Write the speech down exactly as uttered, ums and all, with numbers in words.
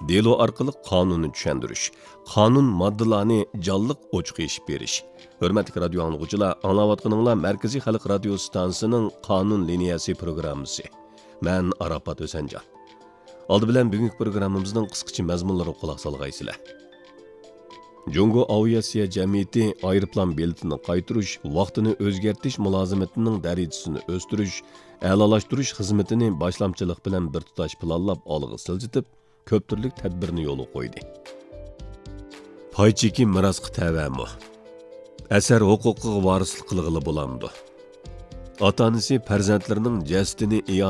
delo orqali qonunni tushuntirish, qonun moddalarini jonliq ochiq eshib berish. Hurmatli radio anglag'uchilar, anglayotganinglar Markaziy xalq radio stansiyasining qonun liniyasi programmasi. Men Arafat O'sanjon. Oldi bilan bugungi programmamizning qisqacha mazmunlariga quloq solg'aysizlar. Jungo aviasiya jamiyati aeroplan biletini qaytirish, vaqtini o'zgartirish mulozimatining darajasini o'stirish, a'lolashtirish xizmatini boshlamchilik bilan bir tutash planlab olg'a siljitib, ko'p turli tadbirni yo'lga qo'ydi. Paychiki mirosga tavamu. Asar huquqiga varislik qilg'ili bo'lamdi. Ota-onasi farzandlarining jasadini